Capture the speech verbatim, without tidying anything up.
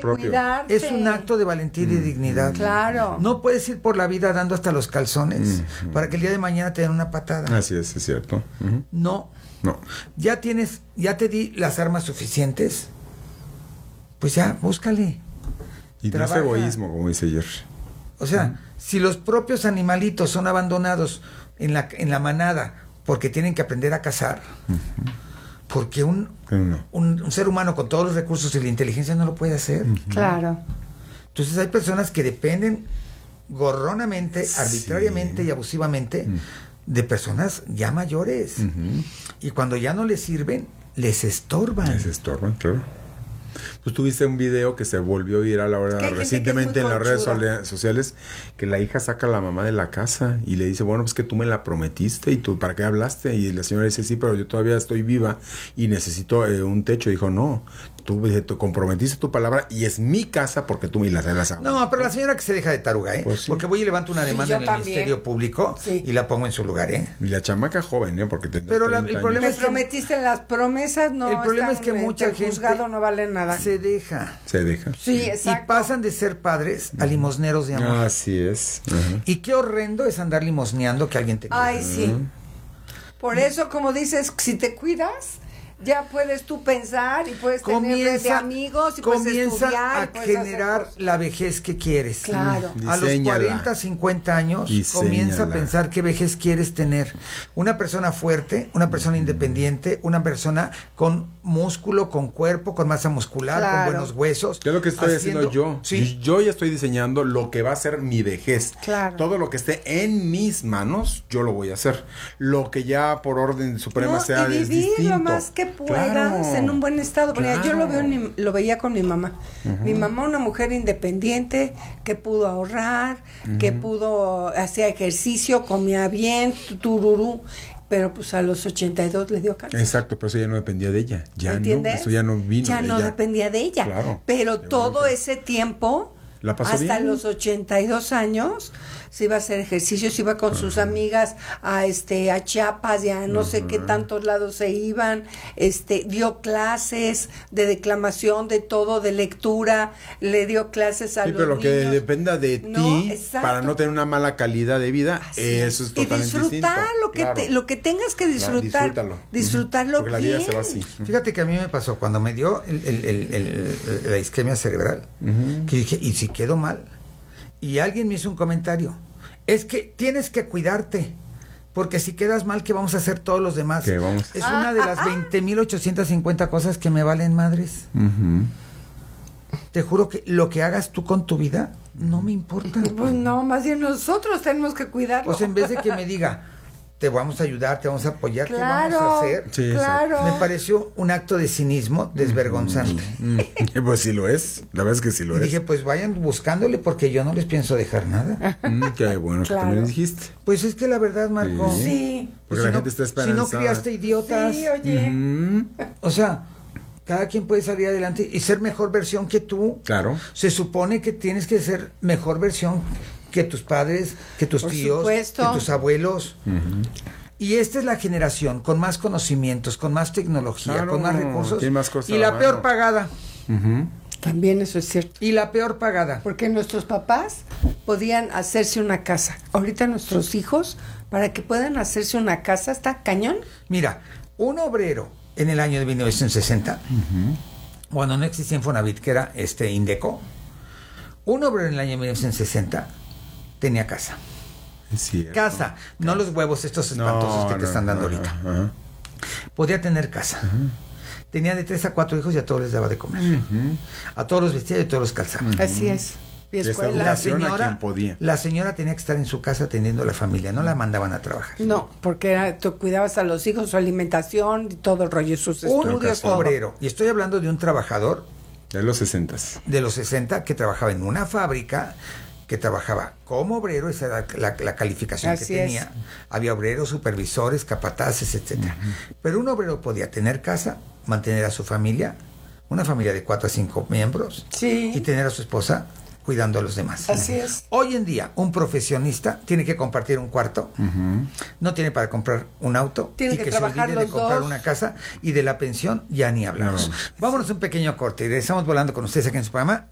propio. cuidarse. Es un acto de valentía y de dignidad. Claro. No puedes ir por la vida dando hasta los calzones uh-huh. para que el día de mañana te den una patada. Así es, es cierto. Uh-huh. No. No. Ya tienes, ya te di las armas suficientes. Pues ya, búscale. Y Trabaja. no es egoísmo, como dice Jerry. O sea, uh-huh. si los propios animalitos son abandonados en la, en la manada porque tienen que aprender a cazar, uh-huh. porque un, no. un, un ser humano con todos los recursos y la inteligencia no lo puede hacer. Uh-huh. Claro. Entonces hay personas que dependen gorronamente, sí. arbitrariamente y abusivamente uh-huh. de personas ya mayores. Uh-huh. Y cuando ya no les sirven, les estorban. Les estorban, claro. Pues tuviste un video que se volvió viral ahora recientemente en las redes sociales, que la hija saca a la mamá de la casa y le dice, bueno, pues que tú me la prometiste y tú, ¿para qué hablaste? Y la señora dice, sí, pero yo todavía estoy viva y necesito eh, un techo. Y dijo, no, tú, tú comprometiste tu palabra y es mi casa porque tú me la las No, pero la señora que se deja de taruga, ¿eh? Pues sí. Porque voy y levanto una demanda sí, en el también. Ministerio Público sí. y la pongo en su lugar, ¿eh? Y la chamaca joven, ¿eh? Porque te, pero la, el problema me es que prometiste las promesas, no. El problema es que mucha gente juzgado no vale nada. Se deja. Se deja. Sí, exacto. Y pasan de ser padres a limosneros de amor. Así es. Uh-huh. Y qué horrendo es andar limosneando que alguien te cuida. Ay, sí. Uh-huh. Por eso, como dices, si te cuidas, ya puedes tú pensar y puedes comienza, tener red de amigos y puedes estudiar. A puedes generar la vejez que quieres. Claro. A los cuarenta, cincuenta años Diseñala. Comienza a pensar qué vejez quieres tener. Una persona fuerte, una persona independiente, una persona con músculo, con cuerpo, con masa muscular, claro. con buenos huesos. ¿Qué es lo que estoy haciendo, haciendo yo? ¿Sí? Yo ya estoy diseñando lo que va a ser mi vejez. Claro. Todo lo que esté en mis manos, yo lo voy a hacer. Lo que ya por orden suprema no, sea y es distinto. Lo más que puedas claro. en un buen estado. Claro. Yo lo veo ni, lo veía con mi mamá. Uh-huh. Mi mamá, una mujer independiente que pudo ahorrar, uh-huh. que pudo hacer ejercicio, comía bien, tururú. Pero pues a los ochenta y dos le dio cáncer. Exacto, pero eso ya no dependía de ella. Ya ¿entiendes? no, eso ya no vino. Ya no ella. dependía de ella. Claro. Pero todo ese tiempo, ¿la pasó hasta bien? los ochenta y dos años, se iba a hacer ejercicio, se iba con uh-huh. sus amigas a este a Chiapas y a no uh-huh. sé qué tantos lados se iban, este dio clases de declamación, de todo, de lectura, le dio clases a sí, los pero lo niños. que dependa de no, ti exacto. para no tener una mala calidad de vida, Así eso es, es totalmente distinto. Y disfrutar lo que claro. te, lo que tengas que disfrutar, claro, disfrútalo. disfrutarlo Porque bien. La vida se va así. Fíjate que a mí me pasó cuando me dio el, el, el, el, el, la isquemia cerebral, uh-huh. que dije, ¿y si quedo mal? Y alguien me hizo un comentario. Es que tienes que cuidarte, porque si quedas mal, ¿qué vamos a hacer todos los demás? ¿Qué vamos? Es ah, una de las veinte mil ochocientas cincuenta cosas que me valen madres. Uh-huh. Te juro que lo que hagas tú con tu vida no me importa. Pues no, más bien nosotros tenemos que cuidarlo. Pues en vez de que me diga, te vamos a ayudar, te vamos a apoyar, claro, ¿qué vamos a hacer? Sí, claro. Me pareció un acto de cinismo desvergonzante. Mm, pues sí lo es, la verdad es que sí lo y es. dije, pues vayan buscándole porque yo no les pienso dejar nada. Mm, qué bueno claro. que también dijiste. Pues es que la verdad, Marco. Sí. sí. Porque si la no, gente está esperanzada. Si no criaste idiotas. Sí, oye. Mm-hmm. O sea, cada quien puede salir adelante y ser mejor versión que tú. Claro. Se supone que tienes que ser mejor versión que tus padres, que tus Por tíos, supuesto. que tus abuelos. Uh-huh. Y esta es la generación con más conocimientos, con más tecnología, claro, con más recursos. más cosas y la peor pagada. Uh-huh. También eso es cierto. Y la peor pagada. Porque nuestros papás podían hacerse una casa. Ahorita nuestros hijos, para que puedan hacerse una casa, está cañón. Mira, un obrero en el año de mil novecientos sesenta, uh-huh. cuando no existía Infonavit, que era este Indeco, un obrero en el año de mil novecientos sesenta tenía casa. Cierto. Casa, no los huevos estos espantosos no, que te no, están dando no, ahorita. Uh-huh. Podía tener casa. Uh-huh. Tenía de tres a cuatro hijos y a todos les daba de comer. Uh-huh. A todos los vestía y a todos los calzaba. Uh-huh. Así es. Y escuela. La señora, la señora tenía que estar en su casa atendiendo a la familia, no la mandaban a trabajar. No, porque era, tú cuidabas a los hijos, su alimentación y todo el rollo, sus estudios. Un obrero, y estoy hablando de un trabajador de los sesentas. De los sesenta, que trabajaba en una fábrica, que trabajaba como obrero, esa era la, la calificación Así que tenía. Es. Había obreros, supervisores, capataces, etcétera. Uh-huh. Pero un obrero podía tener casa, mantener a su familia, una familia de cuatro a cinco miembros, sí. y tener a su esposa cuidando a los demás. Así es. Hoy en día, un profesionista tiene que compartir un cuarto, uh-huh. no tiene para comprar un auto, tiene y que, que trabajar se olvide los de comprar dos. una casa, y de la pensión ya ni hablamos. No. Vámonos un pequeño corte y regresamos volando con ustedes aquí en su programa.